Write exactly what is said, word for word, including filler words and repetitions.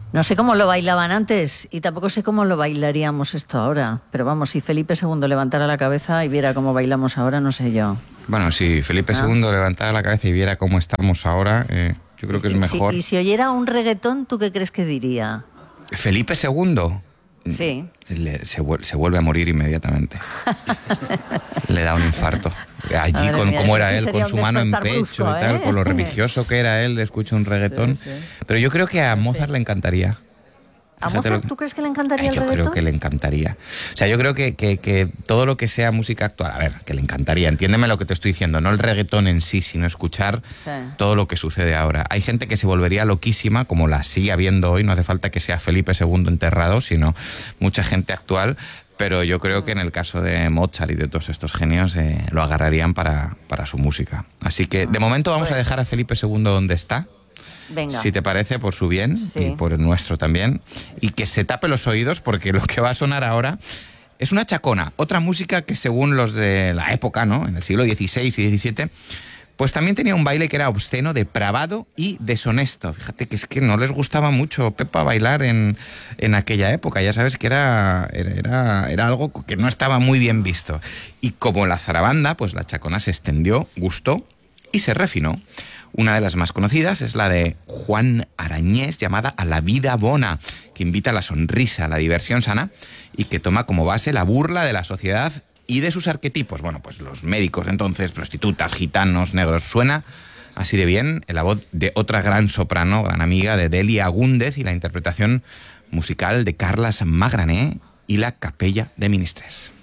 No sé cómo lo bailaban antes y tampoco sé cómo lo bailaríamos esto ahora. Pero vamos, si Felipe segundo levantara la cabeza y viera cómo bailamos ahora, no sé yo. Bueno, si Felipe ¿Ah? segundo levantara la cabeza y viera cómo estamos ahora, eh, yo creo que es mejor. Si, y si oyera un reggaetón, ¿tú qué crees que diría? ¿Felipe segundo? Sí. Le, se, se vuelve a morir inmediatamente. Le da un infarto. Allí, Madre con mía, cómo eso era sí él, sería con un su mano en despertar pecho brusco, y tal, ¿eh? con lo religioso que era él, le escucha un reggaetón. Sí, sí. Pero yo creo que a Mozart Sí. le encantaría. ¿A Fíjate Mozart lo- tú crees que le encantaría Eh, el Yo reggaetón? creo que le encantaría. O sea, yo creo que, que, que todo lo que sea música actual, a ver, que le encantaría, entiéndeme lo que te estoy diciendo, no el reggaetón en sí, sino escuchar Sí. todo lo que sucede ahora. Hay gente que se volvería loquísima, como la sigue habiendo hoy, no hace falta que sea Felipe segundo enterrado, sino mucha gente actual, pero yo creo que en el caso de Mozart y de todos estos genios eh, lo agarrarían para, para su música. Así que de momento vamos a dejar a Felipe segundo donde está. Venga. Si te parece, por su bien Sí. y por el nuestro también. Y que se tape los oídos porque lo que va a sonar ahora es una chacona. Otra música que según los de la época, ¿no? En el siglo dieciséis y diecisiete, pues también tenía un baile que era obsceno, depravado y deshonesto. Fíjate que es que no les gustaba mucho, Pepa, bailar en, en aquella época. Ya sabes que era, era, era algo que no estaba muy bien visto. Y como la zarabanda, pues la chacona se extendió, gustó y se refinó. Una de las más conocidas es la de Juan Arañés, llamada A la vida bona, que invita a la sonrisa, a la diversión sana y que toma como base la burla de la sociedad y de sus arquetipos. Bueno, pues los médicos entonces, prostitutas, gitanos, negros. Suena así de bien en la voz de otra gran soprano, gran amiga de Delia Agúndez y la interpretación musical de Carles Magrané y la Capella de Ministres.